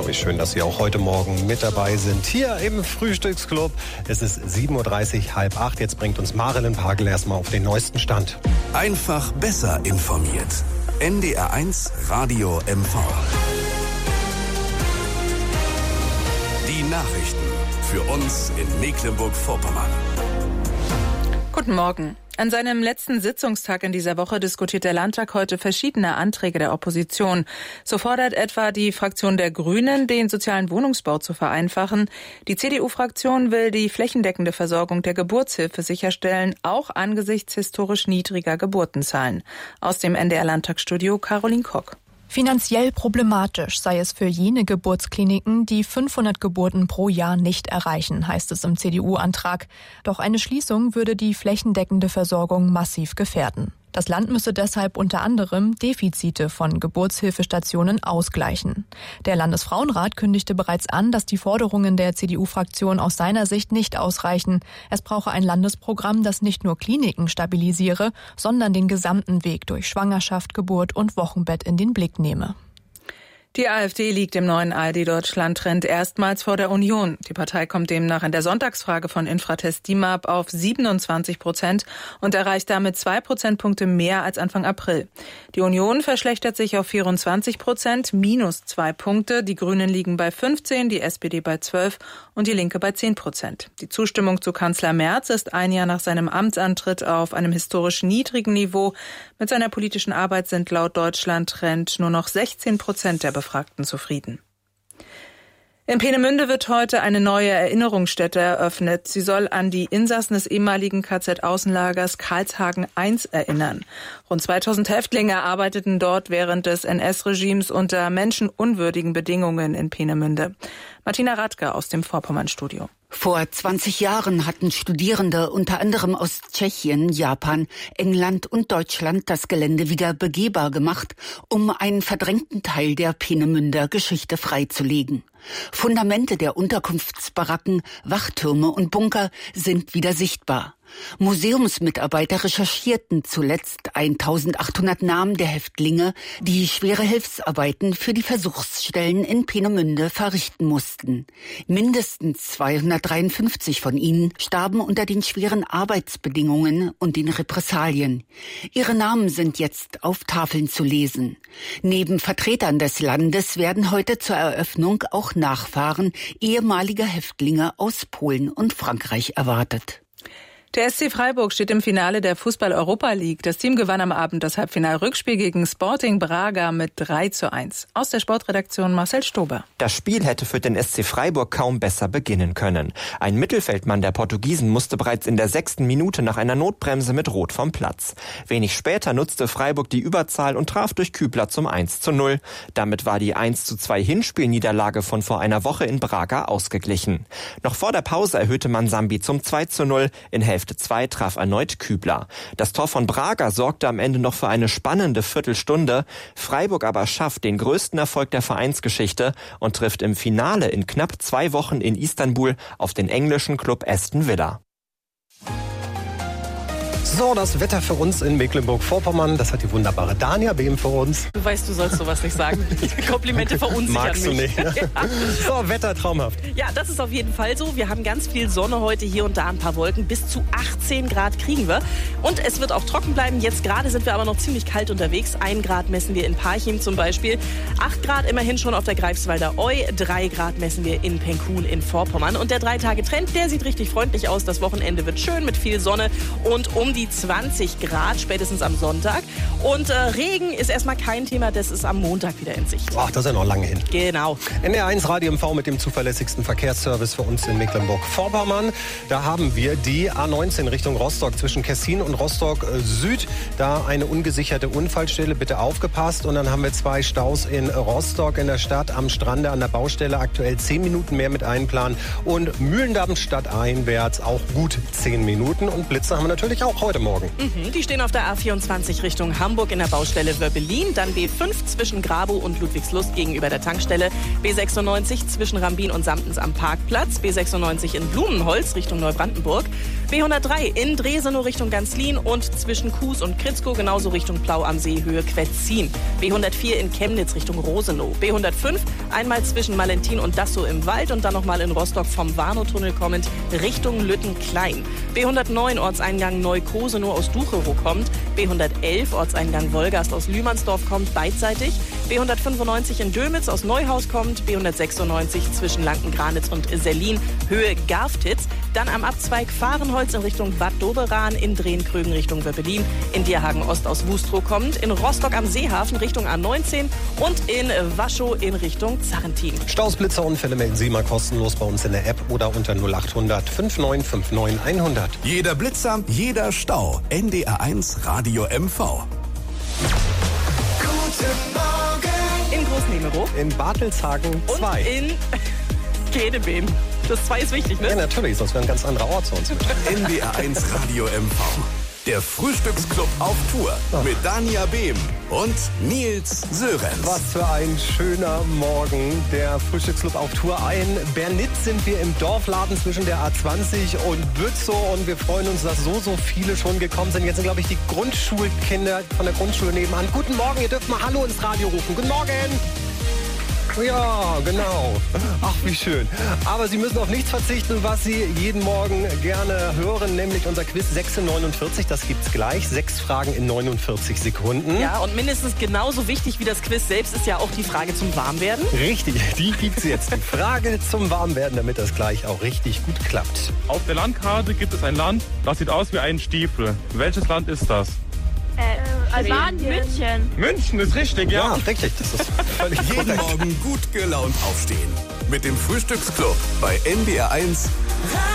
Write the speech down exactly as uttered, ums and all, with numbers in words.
Ja, wie schön, dass Sie auch heute Morgen mit dabei sind. Hier im Frühstücksclub. Es ist sieben Uhr dreißig, halb acht. Jetzt bringt uns Marilyn Pagel erstmal auf den neuesten Stand. Einfach besser informiert. N D R eins Radio M V. Die Nachrichten für uns in Mecklenburg-Vorpommern. Guten Morgen. An seinem letzten Sitzungstag in dieser Woche diskutiert der Landtag heute verschiedene Anträge der Opposition. So fordert etwa die Fraktion der Grünen, den sozialen Wohnungsbau zu vereinfachen. Die C D U-Fraktion will die flächendeckende Versorgung der Geburtshilfe sicherstellen, auch angesichts historisch niedriger Geburtenzahlen. Aus dem N D R-Landtagsstudio Caroline Kock. Finanziell problematisch sei es für jene Geburtskliniken, die fünfhundert Geburten pro Jahr nicht erreichen, heißt es im C D U-Antrag. Doch eine Schließung würde die flächendeckende Versorgung massiv gefährden. Das Land müsse deshalb unter anderem Defizite von Geburtshilfestationen ausgleichen. Der Landesfrauenrat kündigte bereits an, dass die Forderungen der C D U-Fraktion aus seiner Sicht nicht ausreichen. Es brauche ein Landesprogramm, das nicht nur Kliniken stabilisiere, sondern den gesamten Weg durch Schwangerschaft, Geburt und Wochenbett in den Blick nehme. Die AfD liegt im neuen A R D-Deutschland-Trend erstmals vor der Union. Die Partei kommt demnach in der Sonntagsfrage von Infratest DIMAP auf siebenundzwanzig Prozent und erreicht damit zwei Prozentpunkte mehr als Anfang April. Die Union verschlechtert sich auf vierundzwanzig Prozent, minus zwei Punkte. Die Grünen liegen bei fünfzehn, die S P D bei zwölf und die Linke bei zehn Prozent. Die Zustimmung zu Kanzler Merz ist ein Jahr nach seinem Amtsantritt auf einem historisch niedrigen Niveau. Mit seiner politischen Arbeit sind laut Deutschland-Trend nur noch sechzehn Prozent der Befragten zufrieden. In Peenemünde wird heute eine neue Erinnerungsstätte eröffnet. Sie soll an die Insassen des ehemaligen K Z-Außenlagers Karlshagen eins erinnern. Rund zweitausend Häftlinge arbeiteten dort während des N S-Regimes unter menschenunwürdigen Bedingungen in Peenemünde. Martina Radke aus dem Vorpommern-Studio. Vor zwanzig Jahren hatten Studierende unter anderem aus Tschechien, Japan, England und Deutschland das Gelände wieder begehbar gemacht, um einen verdrängten Teil der Peenemünder Geschichte freizulegen. Fundamente der Unterkunftsbaracken, Wachtürme und Bunker sind wieder sichtbar. Museumsmitarbeiter recherchierten zuletzt eintausendachthundert Namen der Häftlinge, die schwere Hilfsarbeiten für die Versuchsstellen in Peenemünde verrichten mussten. Mindestens zweihundertdreiundfünfzig von ihnen starben unter den schweren Arbeitsbedingungen und den Repressalien. Ihre Namen sind jetzt auf Tafeln zu lesen. Neben Vertretern des Landes werden heute zur Eröffnung auch Nachfahren ehemaliger Häftlinge aus Polen und Frankreich erwartet. Der S C Freiburg steht im Finale der Fußball-Europa League. Das Team gewann am Abend das Halbfinal-Rückspiel gegen Sporting Braga mit drei zu eins. Aus der Sportredaktion Marcel Stober. Das Spiel hätte für den S C Freiburg kaum besser beginnen können. Ein Mittelfeldmann der Portugiesen musste bereits in der sechsten Minute nach einer Notbremse mit Rot vom Platz. Wenig später nutzte Freiburg die Überzahl und traf durch Kübler zum eins zu null. Damit war die eins zu zwei Hinspielniederlage von vor einer Woche in Braga ausgeglichen. Noch vor der Pause erhöhte man Sambi zum zwei zu null. In Hälfte zwei traf erneut Kübler. Das Tor von Braga sorgte am Ende noch für eine spannende Viertelstunde. Freiburg aber schafft den größten Erfolg der Vereinsgeschichte und trifft im Finale in knapp zwei Wochen in Istanbul auf den englischen Club Aston Villa. So, das Wetter für uns in Mecklenburg-Vorpommern, das hat die wunderbare Dania Behm für uns. Du weißt, du sollst sowas nicht sagen. Komplimente verunsichern Magst du mich. nicht, ne? Ja. So, Wetter traumhaft. Ja, das ist auf jeden Fall so. Wir haben ganz viel Sonne heute, hier und da ein paar Wolken. Bis zu achtzehn Grad kriegen wir. Und es wird auch trocken bleiben. Jetzt gerade sind wir aber noch ziemlich kalt unterwegs. Ein Grad messen wir in Parchim zum Beispiel. Acht Grad immerhin schon auf der Greifswalder Eu. Drei Grad messen wir in Penkun in Vorpommern. Und der Drei-Tage-Trend, der sieht richtig freundlich aus. Das Wochenende wird schön mit viel Sonne und um die zwanzig Grad, spätestens am Sonntag. Und äh, Regen ist erstmal kein Thema, das ist am Montag wieder in Sicht. Ach, das ist ja noch lange hin. Genau. N D R eins Radio M V mit dem zuverlässigsten Verkehrsservice für uns in Mecklenburg-Vorpommern. Da haben wir die A neunzehn Richtung Rostock zwischen Kessin und Rostock Süd. Da eine ungesicherte Unfallstelle, bitte aufgepasst. Und dann haben wir zwei Staus in Rostock in der Stadt am Strande an der Baustelle. Aktuell zehn Minuten mehr mit Einplan. Und Mühlendamm stadteinwärts auch gut zehn Minuten. Und Blitze haben wir natürlich auch heute. heute Morgen? Mhm, die stehen auf der A vierundzwanzig Richtung Hamburg in der Baustelle Wöbbelin, dann B fünf zwischen Grabow und Ludwigslust gegenüber der Tankstelle, B sechsundneunzig zwischen Rambin und Samtens am Parkplatz, B sechsundneunzig in Blumenholz Richtung Neubrandenburg, B hundertdrei in Dresenow Richtung Ganzlin und zwischen Kues und Kritzkow genauso Richtung Plau am See Höhe Quetzin, B hundertvier in Chemnitz Richtung Rosenow, B hundertfünf einmal zwischen Malentin und Dassow im Wald und dann nochmal in Rostock vom Warnow-Tunnel kommend Richtung Lüttenklein, B hundertneun Ortseingang Neukosenow aus Ducherow kommt, B hundertelf Ortseingang Wolgast aus Lühmannsdorf kommt beidseitig, B hundertfünfundneunzig in Dömitz aus Neuhaus kommt, B hundertsechsundneunzig zwischen Lanken-Granitz und Sellin Höhe Garftitz, dann am Abzweig Fahrenholz in Richtung Bad Doberan, in Drehn-Krögen Richtung Wöbbelin, in Dierhagen Ost aus Wustrow kommt, in Rostock am Seehafen Richtung A neunzehn und in Waschow in Richtung Zarrentin. Staus, Blitzer, Unfälle melden Sie mal kostenlos bei uns in der App oder unter null achthundert fünfundneunzig neunundfünfzig hundert. Jeder Blitzer, jeder Stau. N D R eins Radio M V. Guten Morgen. In Großnemerow. In Bartelshagen zwei. Und in Kedebeen. Das zwei ist wichtig, ne? Ja, natürlich, sonst wäre ein ganz anderer Ort sonst. N D R eins Radio M V. Der Frühstücksclub auf Tour mit Dania Behm und Nils Sörenz. Was für ein schöner Morgen. Der Frühstücksclub auf Tour. In Bernitz sind wir im Dorfladen zwischen der A zwanzig und Bützow und wir freuen uns, dass so, so viele schon gekommen sind. Jetzt sind, glaube ich, die Grundschulkinder von der Grundschule nebenan. Guten Morgen, ihr dürft mal Hallo ins Radio rufen. Guten Morgen. Ja, genau. Ach, wie schön. Aber Sie müssen auf nichts verzichten, was Sie jeden Morgen gerne hören, nämlich unser Quiz sechs in neunundvierzig. Das gibt's gleich. Sechs Fragen in neunundvierzig Sekunden. Ja, und mindestens genauso wichtig wie das Quiz selbst ist ja auch die Frage zum Warmwerden. Richtig, die gibt's jetzt. Die Frage zum Warmwerden, damit das gleich auch richtig gut klappt. Auf der Landkarte gibt es ein Land, das sieht aus wie ein Stiefel. Welches Land ist das? Äh, Albanien. München. München ist richtig, ja. Ja, richtig. Das ist völlig Jeden korrekt. Morgen gut gelaunt aufstehen. Mit dem Frühstücksclub bei N D R eins